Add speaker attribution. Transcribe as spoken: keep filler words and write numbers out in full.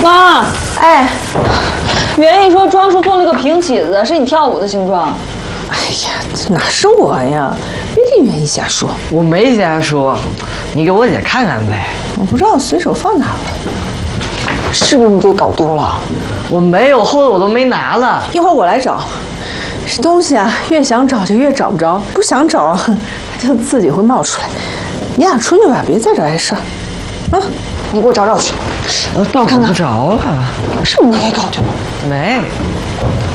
Speaker 1: 妈，
Speaker 2: 哎，
Speaker 1: 袁毅说庄叔做了个平起子，是你跳舞的形状。
Speaker 2: 哎呀，这哪是我呀？别听袁毅瞎说，
Speaker 3: 我没瞎说，你给我姐看看呗。
Speaker 2: 我不知道随手放哪了，
Speaker 1: 是不是你给搞丢了？
Speaker 3: 我没有，后头我都没拿了。
Speaker 2: 一会儿我来找。这东西啊，越想找就越找不着，不想找就自己会冒出来。你俩出去吧，别在这碍事儿。啊，
Speaker 1: 你给我找找去。
Speaker 3: 我到看不着了。
Speaker 1: 是不是你给搞丢了？
Speaker 3: 没。